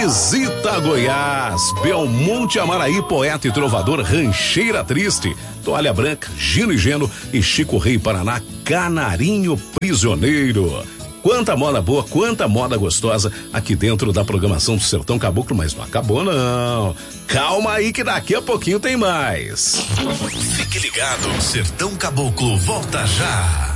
visita Goiás, Belmonte Amaraí, poeta e trovador Rancheira Triste, Toalha Branca, Gino e Geno e Chico Rei Paraná, Canarinho Prisioneiro. Quanta moda boa, quanta moda gostosa aqui dentro da programação do Sertão Caboclo, mas não acabou não. Calma aí que daqui a pouquinho tem mais. Fique ligado, Sertão Caboclo volta já.